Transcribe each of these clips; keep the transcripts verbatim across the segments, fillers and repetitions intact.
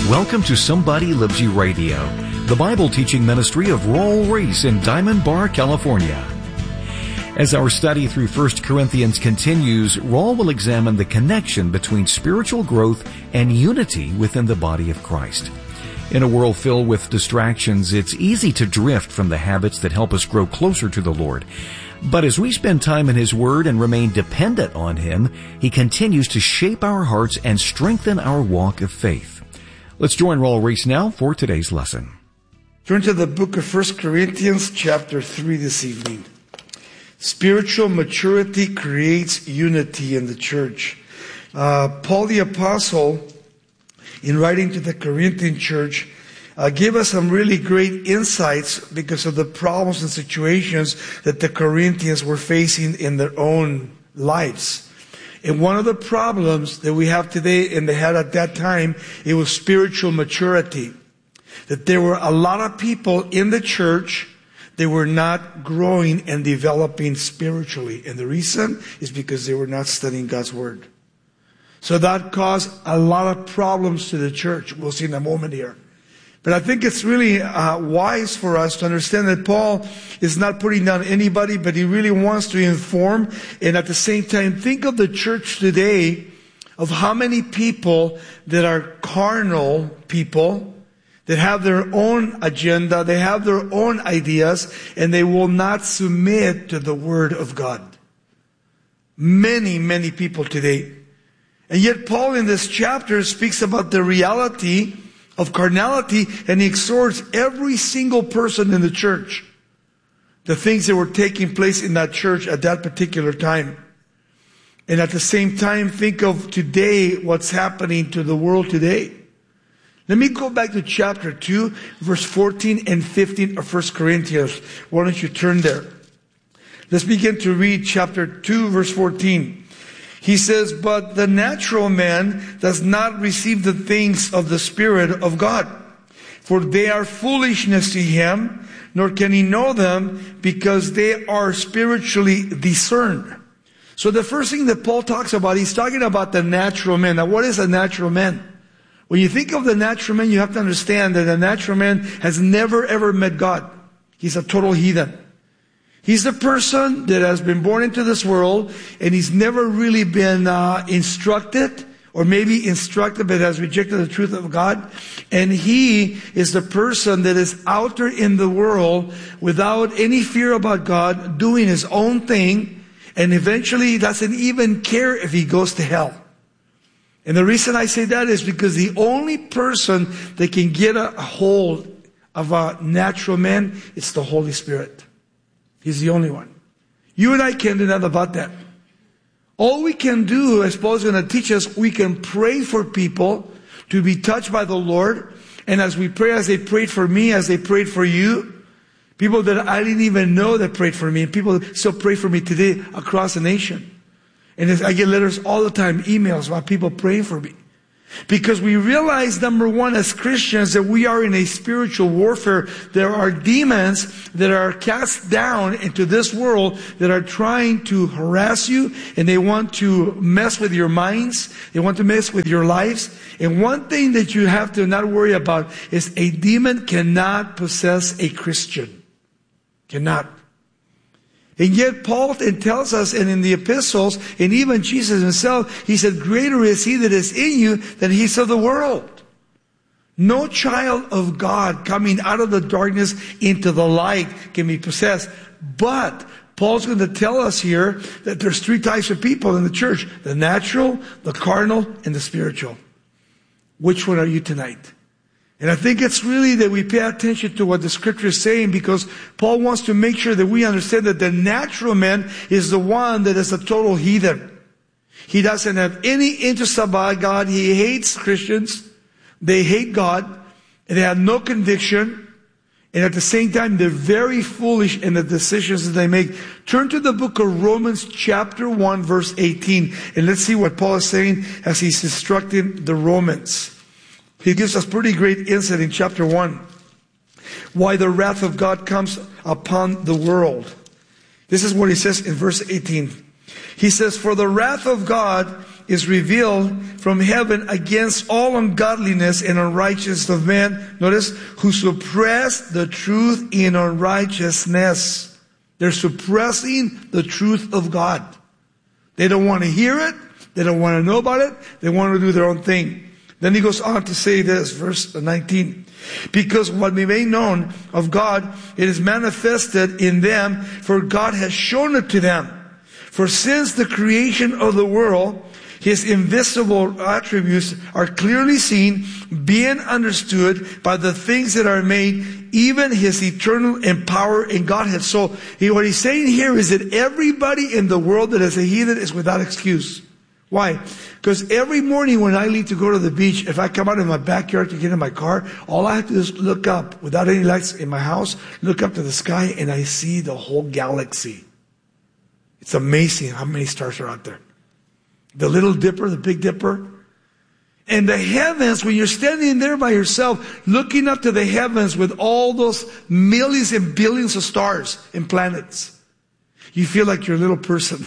Welcome to Somebody Loves You Radio, the Bible teaching ministry of Raul Ries in Diamond Bar, California. As our study through First Corinthians continues, Raul will examine the connection between spiritual growth and unity within the body of Christ. In a world filled with distractions, it's easy to drift from the habits that help us grow closer to the Lord. But as we spend time in His Word and remain dependent on Him, He continues to shape our hearts and strengthen our walk of faith. Let's join Raul Ries now for today's lesson. Turn to the book of First Corinthians chapter three this evening. Spiritual maturity creates unity in the church. Uh, Paul the Apostle, in writing to the Corinthian church, uh, gave us some really great insights because of the problems and situations that the Corinthians were facing in their own lives. And one of the problems that we have today and they had at that time, it was spiritual maturity. That there were a lot of people in the church that were not growing and developing spiritually. And the reason is because they were not studying God's Word. So that caused a lot of problems to the church. We'll see in a moment here. But I think it's really uh, wise for us to understand that Paul is not putting down anybody, but he really wants to inform. And at the same time, think of the church today, of how many people that are carnal people, that have their own agenda, they have their own ideas, and they will not submit to the Word of God. Many, many people today. And yet Paul in this chapter speaks about the reality of carnality, and he exhorts every single person in the church, the things that were taking place in that church at that particular time. And at the same time, think of today, what's happening to the world today. Let me go back to chapter two, verse fourteen and fifteen of First Corinthians. Why don't you turn there? Let's begin to read chapter two, verse fourteen. He says, "But the natural man does not receive the things of the Spirit of God, for they are foolishness to him, nor can he know them, because they are spiritually discerned." So the first thing that Paul talks about, he's talking about the natural man. Now, what is a natural man? When you think of the natural man, you have to understand that a natural man has never ever met God. He's a total heathen. He's the person that has been born into this world, and he's never really been uh, instructed, or maybe instructed, but has rejected the truth of God. And he is the person that is out there in the world without any fear about God, doing his own thing, and eventually he doesn't even care if he goes to hell. And the reason I say that is because the only person that can get a hold of a natural man is the Holy Spirit. He's the only one. You and I can't do nothing about that. All we can do, as Paul's going to teach us, we can pray for people to be touched by the Lord. And as we pray, as they prayed for me, as they prayed for you, people that I didn't even know that prayed for me, and people that still pray for me today across the nation. And I get letters all the time, emails about people praying for me. Because we realize, number one, as Christians, that we are in a spiritual warfare. There are demons that are cast down into this world that are trying to harass you, and they want to mess with your minds. They want to mess with your lives. And one thing that you have to not worry about is a demon cannot possess a Christian. Cannot. And yet Paul tells us, and in the epistles, and even Jesus himself, he said, "Greater is he that is in you than he is of the world." No child of God coming out of the darkness into the light can be possessed. But Paul's going to tell us here that there's three types of people in the church: the natural, the carnal, and the spiritual. Which one are you tonight? And I think it's really that we pay attention to what the Scripture is saying, because Paul wants to make sure that we understand that the natural man is the one that is a total heathen. He doesn't have any interest about God. He hates Christians. They hate God. And they have no conviction. And at the same time, they're very foolish in the decisions that they make. Turn to the book of Romans chapter one, verse eighteen. And let's see what Paul is saying as he's instructing the Romans. He gives us pretty great insight in chapter one. Why the wrath of God comes upon the world. This is what he says in verse eighteen. He says, "For the wrath of God is revealed from heaven against all ungodliness and unrighteousness of men, notice, who suppress the truth in unrighteousness. They're suppressing the truth of God. They don't want to hear it. They don't want to know about it. They want to do their own thing. Then he goes on to say this, verse nineteen. Because what we made known of God, it is manifested in them, for God has shown it to them. For since the creation of the world, His invisible attributes are clearly seen, being understood by the things that are made, even His eternal and power in Godhead. So he, what he's saying here is that everybody in the world that is a heathen is without excuse. Why? Because every morning when I leave to go to the beach, if I come out in my backyard to get in my car, all I have to do is look up, without any lights in my house, look up to the sky and I see the whole galaxy. It's amazing how many stars are out there. The Little Dipper, the Big Dipper. And the heavens, when you're standing there by yourself, looking up to the heavens with all those millions and billions of stars and planets, you feel like you're a little person.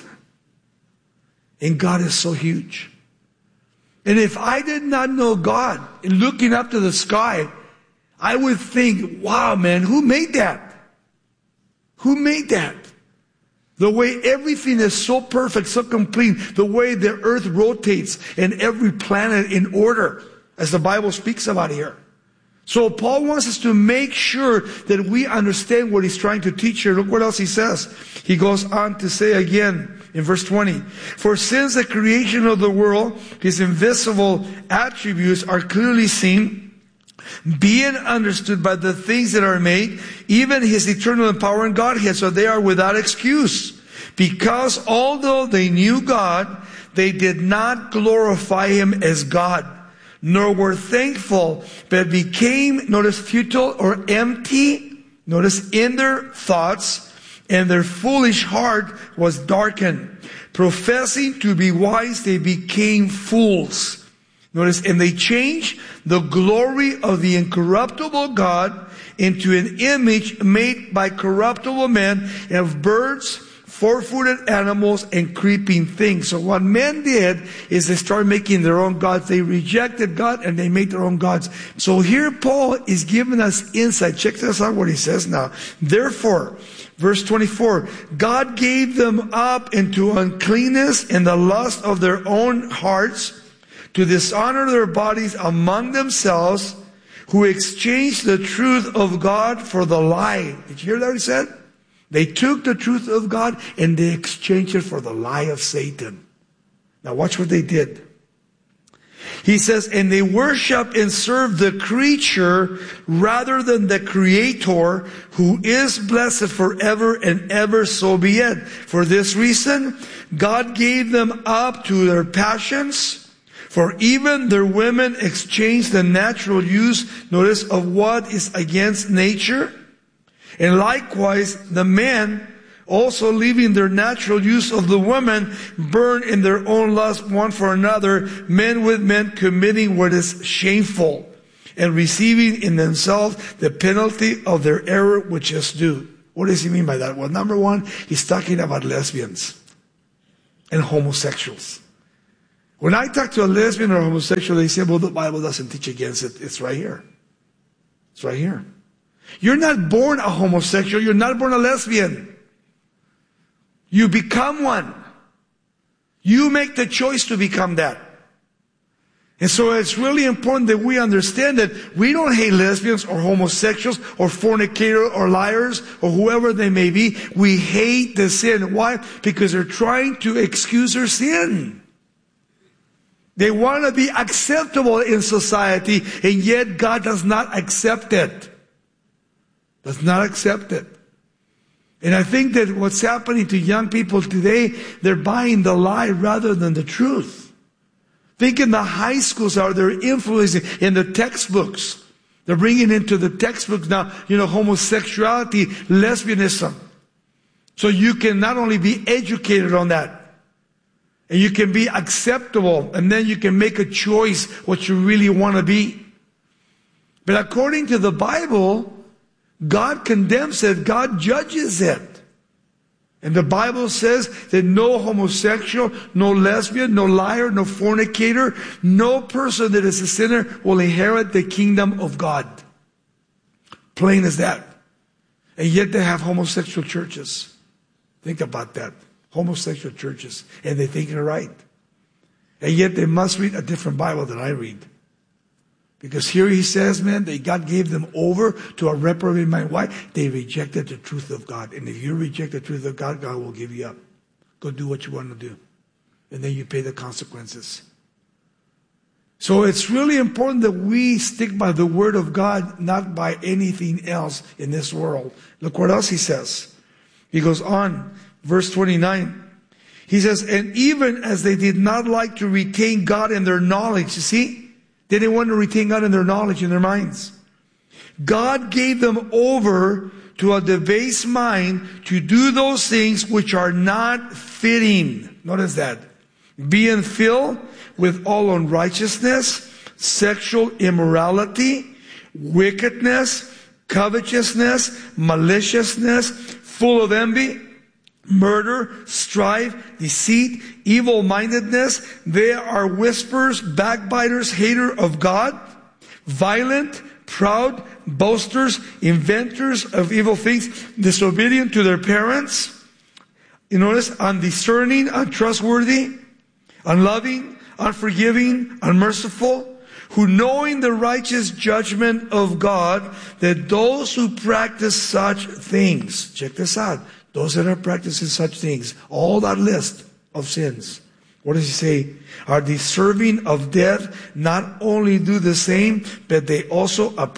And God is so huge. And if I did not know God, and looking up to the sky, I would think, wow, man, who made that? Who made that? The way everything is so perfect, so complete, the way the earth rotates and every planet in order, as the Bible speaks about here. So Paul wants us to make sure that we understand what he's trying to teach here. Look what else he says. He goes on to say again in verse twenty, for since the creation of the world, His invisible attributes are clearly seen, being understood by the things that are made, even His eternal and power in Godhead. So they are without excuse. Because although they knew God, they did not glorify Him as God, nor were thankful, but became, notice, futile or empty, notice, in their thoughts, and their foolish heart was darkened. Professing to be wise, they became fools. Notice, and they changed the glory of the incorruptible God into an image made by corruptible men, and of birds, four-footed animals, and creeping things. So what men did is they started making their own gods. They rejected God and they made their own gods. So here Paul is giving us insight. Check this out what he says now. Therefore, verse twenty-four, God gave them up into uncleanness and the lust of their own hearts, to dishonor their bodies among themselves, who exchanged the truth of God for the lie. Did you hear that what he said? They took the truth of God and they exchanged it for the lie of Satan. Now watch what they did. He says, and they worship and serve the creature rather than the Creator, who is blessed forever and ever, so be it. For this reason, God gave them up to their passions, for even their women exchanged the natural use, notice, of what is against nature. And likewise, the men, also leaving their natural use of the woman, burn in their own lust one for another, men with men committing what is shameful, and receiving in themselves the penalty of their error which is due. What does he mean by that? Well, number one, he's talking about lesbians and homosexuals. When I talk to a lesbian or homosexual, they say, well, the Bible doesn't teach against it. It's right here. It's right here. You're not born a homosexual. You're not born a lesbian. You become one. You make the choice to become that. And so it's really important that we understand that we don't hate lesbians or homosexuals or fornicators or liars or whoever they may be. We hate the sin. Why? Because they're trying to excuse their sin. They want to be acceptable in society, and yet God does not accept it. Does not accept it. And I think that what's happening to young people today, they're buying the lie rather than the truth. Think in the high schools are they're influencing in the textbooks. They're bringing into the textbooks now, you know, homosexuality, lesbianism. So you can not only be educated on that, and you can be acceptable, and then you can make a choice what you really want to be. But according to the Bible, God condemns it. God judges it. And the Bible says that no homosexual, no lesbian, no liar, no fornicator, no person that is a sinner will inherit the kingdom of God. Plain as that. And yet they have homosexual churches. Think about that. Homosexual churches. And they think they're right. And yet they must read a different Bible than I read. Because here he says, man, that God gave them over to a reprobate mind. Why? They rejected the truth of God. And if you reject the truth of God, God will give you up. Go do what you want to do. And then you pay the consequences. So it's really important that we stick by the word of God, not by anything else in this world. Look what else he says. He goes on, verse twenty-nine. He says, and even as they did not like to retain God in their knowledge, you see? They didn't want to retain God in their knowledge, in their minds. God gave them over to a debased mind to do those things which are not fitting. Notice that. Being filled with all unrighteousness, sexual immorality, wickedness, covetousness, maliciousness, full of envy, murder, strife, deceit, evil-mindedness. They are whisperers, backbiters, hater of God, violent, proud, boasters, inventors of evil things, disobedient to their parents. You notice, undiscerning, untrustworthy, unloving, unforgiving, unmerciful, who knowing the righteous judgment of God, that those who practice such things, check this out, those that are practicing such things, all that list of sins, what does he say? Are deserving of death, not only do the same, but they also